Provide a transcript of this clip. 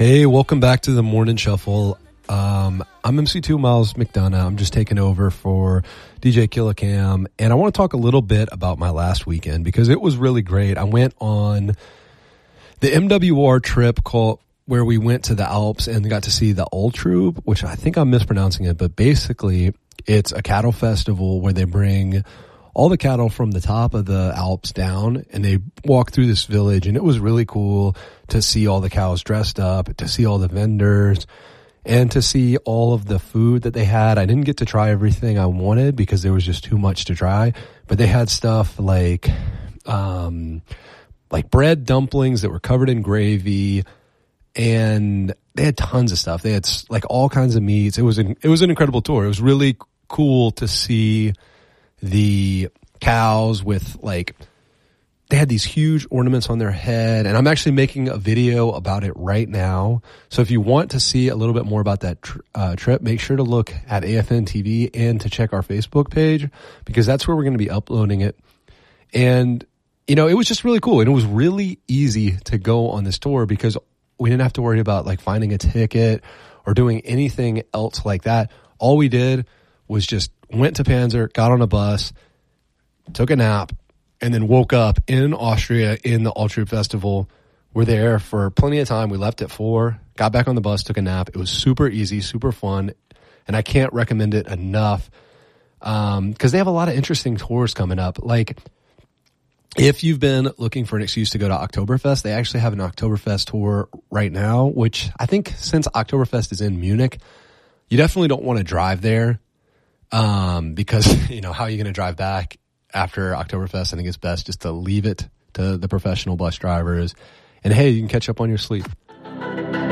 Hey, welcome back to the Morning Shuffle. I'm MC2 Miles McDonough. I'm just taking over for DJ Killicam, and I want to talk a little bit about my last weekend because it was really great. I went on the MWR trip where we went to the Alps and got to see the Ultrube, which I think I'm mispronouncing it, but basically it's a cattle festival where they bring all the cattle from the top of the Alps down and they walk through this village, and it was really cool to see all the cows dressed up, to see all the vendors, and to see all of the food that they had. I didn't get to try everything I wanted because there was just too much to try, but they had stuff like bread dumplings that were covered in gravy, and they had tons of stuff. They had like all kinds of meats. It was an incredible tour. It was really cool to see the cows with they had these huge ornaments on their head, and I'm actually making a video about it right now. So if you want to see a little bit more about that trip, make sure to look at AFN TV and to check our Facebook page, because that's where we're going to be uploading it. And, it was just really cool. And it was really easy to go on this tour because we didn't have to worry about finding a ticket or doing anything else like that. All we did was just went to Panzer, got on a bus, took a nap, and then woke up in Austria in the Ultrube Festival. We're there for plenty of time. We left at 4, got back on the bus, took a nap. It was super easy, super fun, and I can't recommend it enough because they have a lot of interesting tours coming up. If you've been looking for an excuse to go to Oktoberfest, they actually have an Oktoberfest tour right now, which I think since Oktoberfest is in Munich, you definitely don't want to drive there because, how are you going to drive back after Oktoberfest? I think it's best just to leave it to the professional bus drivers. And hey, you can catch up on your sleep.